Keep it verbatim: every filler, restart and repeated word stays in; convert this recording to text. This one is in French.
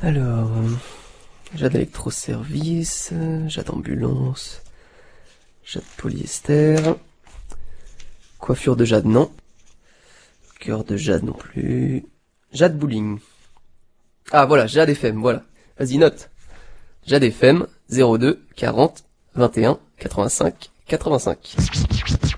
Alors, Jade électroservice, Jade ambulance, Jade polyester, coiffure de Jade non, cœur de Jade non plus, Jade bowling. Ah voilà, Jade F M, voilà. Vas-y, note. Jade F M, zéro deux, quarante, vingt et un, quatre-vingt-cinq, quatre-vingt-cinq.